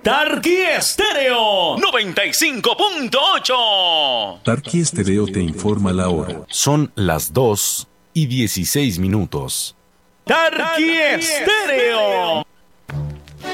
Tarqui Estéreo 95.8. Tarqui Estéreo te informa la hora. Son las 2:16. Tarqui Estéreo.